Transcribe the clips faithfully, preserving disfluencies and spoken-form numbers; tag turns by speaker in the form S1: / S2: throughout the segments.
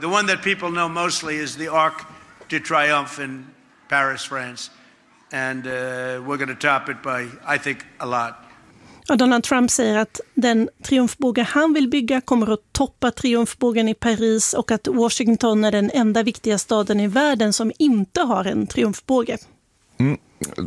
S1: The one that people know mostly is the Arc de Triomphe in Paris, France. And uh, we're going to top it by, I think, a lot.
S2: Ja, Donald Trump säger att den triumfbåge han vill bygga kommer att toppa triumfbågen i Paris och att Washington är den enda viktiga staden i världen som inte har en triumfbåge.
S3: Mm.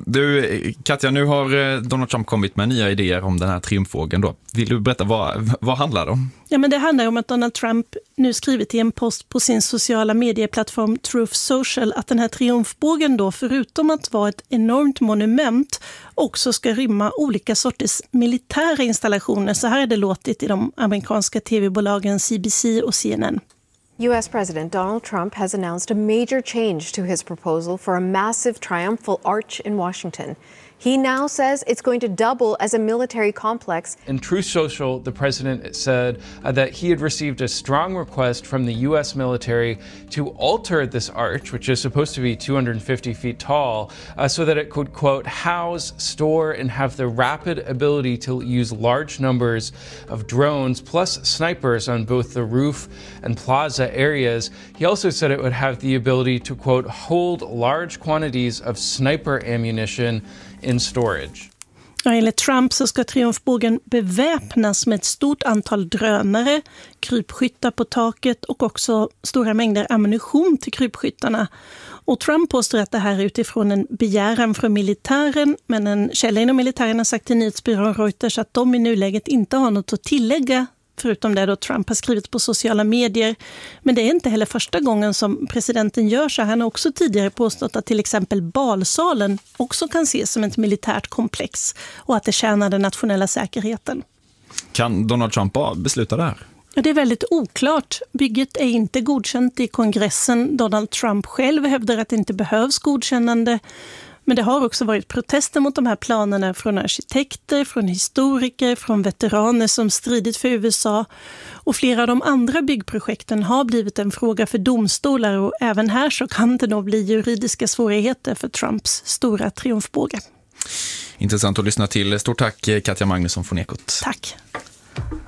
S3: Du, Katja, nu har Donald Trump kommit med nya idéer om den här triumfbågen då. Vill du berätta vad, vad handlar det om?
S2: Ja, men det handlar om att Donald Trump nu skrivit i en post på sin sociala medieplattform Truth Social att den här triumfbågen då, förutom att vara ett enormt monument, också ska rymma olika sorters militära installationer. Så här är det låtit i de amerikanska tv-bolagen C B C och C N N.
S4: U S President Donald Trump has announced a major change to his proposal for a massive triumphal arch in Washington. He now says it's going to double as a military complex.
S5: In Truth Social, the president said uh, that he had received a strong request from the U S military to alter this arch, which is supposed to be two hundred fifty feet tall, uh, so that it could, quote, house, store, and have the rapid ability to use large numbers of drones plus snipers on both the roof and plaza areas. He also said it would have the ability to, quote, hold large quantities of sniper ammunition in storage.
S2: Ja, enligt Trump så ska triumfbågen beväpnas med ett stort antal drönare, krypskyttar på taket och också stora mängder ammunition till krypskyttarna. Och Trump påstår att det här är utifrån en begäran från militären, men en källa inom militären har sagt till nyhetsbyrån Reuters att de i nuläget inte har något att tillägga, förutom det då Trump har skrivit på sociala medier. Men det är inte heller första gången som presidenten gör så. Han har också tidigare påstått att till exempel balsalen också kan ses som ett militärt komplex och att det tjänar den nationella säkerheten.
S3: Kan Donald Trump bara besluta det här?
S2: Ja, det är väldigt oklart. Bygget är inte godkänt i kongressen. Donald Trump själv hävdar att det inte behövs godkännande. Men det har också varit protester mot de här planerna från arkitekter, från historiker, från veteraner som stridit för U S A. Och flera av de andra byggprojekten har blivit en fråga för domstolar och även här så kan det nog bli juridiska svårigheter för Trumps stora triumfbåge.
S3: Intressant att lyssna till. Stort tack Katja Magnusson från Ekot.
S2: Tack.